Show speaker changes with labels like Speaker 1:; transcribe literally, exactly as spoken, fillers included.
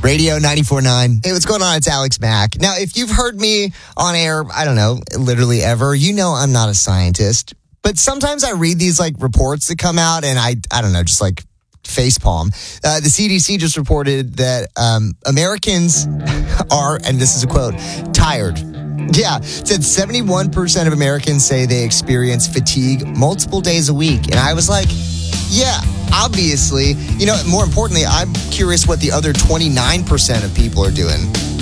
Speaker 1: Radio ninety-four point nine. Hey, what's going on? It's Alex Mack. Now, if you've heard me on air, I don't know, literally ever, you know I'm not a scientist. But sometimes I read these like reports that come out and I, I don't know, just like facepalm. Uh, the C D C just reported that um, Americans are, and this is a quote, tired. Yeah, it said seventy-one percent of Americans say they experience fatigue multiple days a week. And I was like, yeah, obviously. You know, more importantly, I'm curious what the other twenty-nine percent of people are doing.